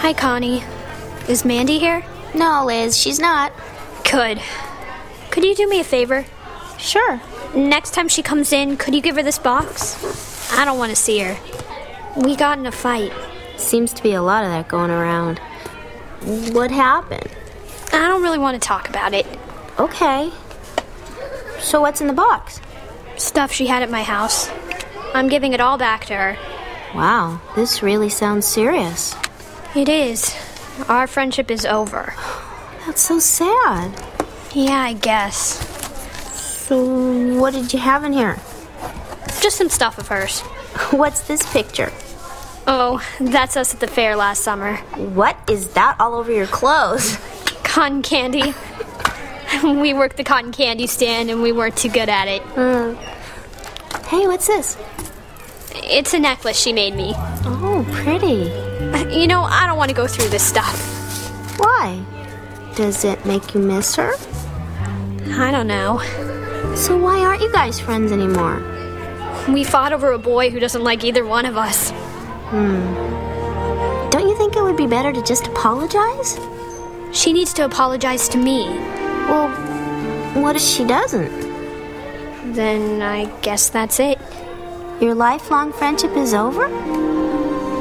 Hi, Connie. Is Mandy here? No, Liz, she's not. Good. Could you do me a favor? Sure. Next time she comes in, could you give her this box? I don't want to see her. We got in a fight. Seems to be a lot of that going around. What happened? I don't really want to talk about it. Okay. So what's in the box? Stuff she had at my house. I'm giving it all back to her. Wow, this really sounds serious. It is. Our friendship is over. That's so sad. Yeah, I guess. So what did you have in here? Just some stuff of hers. What's this picture? Oh, that's us at the fair last summer. What is that all over your clothes? Cotton candy. We worked the cotton candy stand and we weren't too good at it. Hey, what's this? It's a necklace she made me. Oh, pretty. You know, I don't want to go through this stuff. Why? Does it make you miss her? I don't know. So why aren't you guys friends anymore? We fought over a boy who doesn't like either one of us. Don't you think it would be better to just apologize? She needs to apologize to me. Well, what if she doesn't? Then I guess that's it. Your lifelong friendship is over?